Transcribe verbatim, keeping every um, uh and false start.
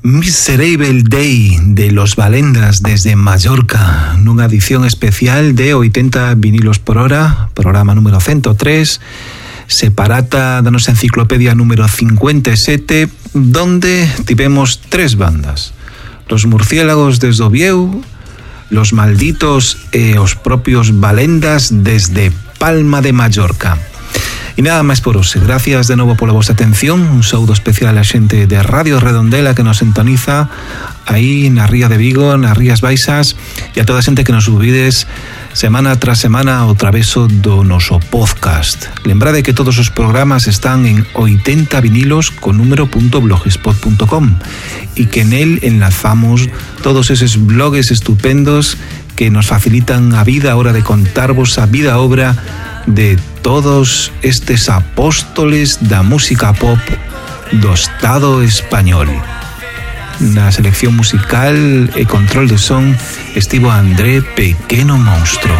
Miserable Day de Los Valendas desde Mallorca, nunha edición especial de oitenta vinilos por hora, programa número ciento tres, separata da nosa enciclopedia número cincuenta e sete, donde tivemos tres bandas: Los Murciélagos desde Ovieu, Los Malditos e os propios Valendas desde Palma de Mallorca. E nada máis por hoxe. Gracias de novo pola vosa atención. Un saúdo especial a xente de Radio Redondela que nos sintoniza aí na Ría de Vigo, nas Rías Baixas, e a toda a xente que nos subides semana tras semana ao traveso do noso podcast. Lembrade que todos os programas están en oitenta vinilos con número punto blogspot punto com e que nel enlazamos todos eses blogs estupendos que nos facilitan a vida a hora de contarvos a vida obra de todos estes apóstoles da música pop do Estado español. Na selección musical e control de son estivo André Pequeno Monstro.